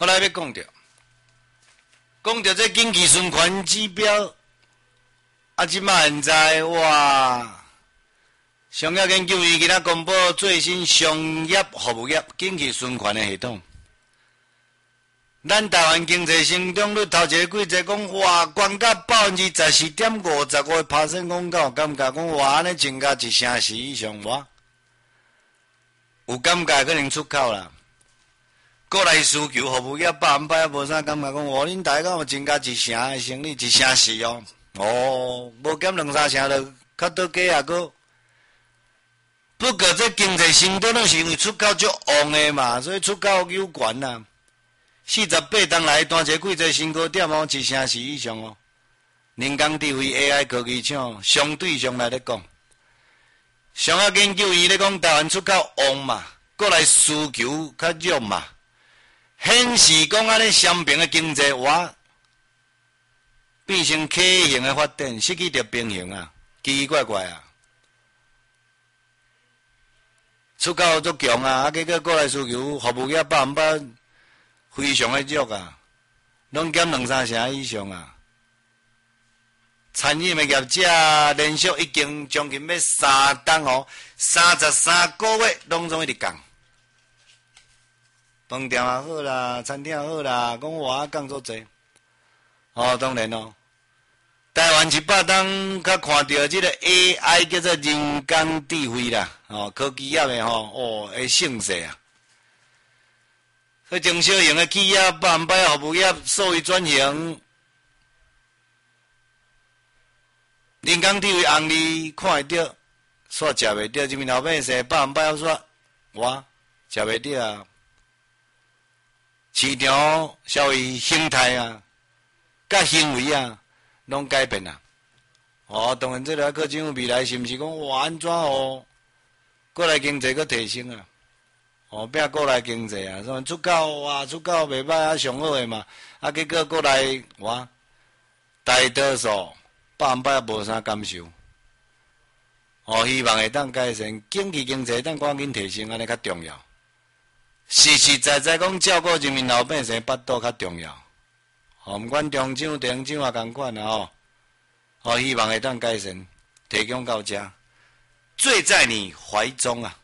后来要讲到这经济循环指标，即马现在哇，商业研究院今仔公布最新商业服务业经济循环的系统。咱台湾经济成长率头一个季节讲哇，高到14.55%，讲到感觉讲哇，安尼增加1成4以上哇，有感觉可能出口啦。国内需求服务业100%也无啥感觉讲哇，恁大家有增加1成的生意，1成4哦，无减2-3成就较倒价啊个。不过这经济成长拢是因为出口足旺的嘛，所以出口有悬啦。48当来单一个季节新高点哦，1成4以上哦。人工智慧 AI 科技厂相对上来咧讲，商业研究院咧讲台湾出口旺嘛，国内需求较弱嘛，显示讲安尼双边的经济哇变成畸形的发展，失去着平衡啊，奇奇怪怪啊。出口足强啊，结果国内需求服务业100%非常的弱啊，拢减2-3成以上啊。餐饮的业者连续已经将近要3档哦，33个月拢总一直降。饭店也好啦，餐厅也好啦，讲哇降足济。当然哦，台湾100档较看到这个 AI 叫做人工智慧啦，科技业的会盛世啊。中小型的企业、100%服务业数位转型，人工智慧红利看会到，煞食袂到，人民老百姓100%煞哇食袂到啊！市场消费形态啊，甲行为啊，拢改变啊。当然这个要靠政府未来是毋是讲哇安怎国内经济佫提升啊？拼国内经济啊，所以出口哇，出口袂歹啊，上好诶嘛。结果国内哇，大多数100%无啥感受。希望会当改善，经济当赶紧提升，安尼较重要。实实在在讲照顾人民老百姓巴肚较重要。毋管中奖、地方奖也共款啊希望会当改善，提供到遮，醉在你怀中啊。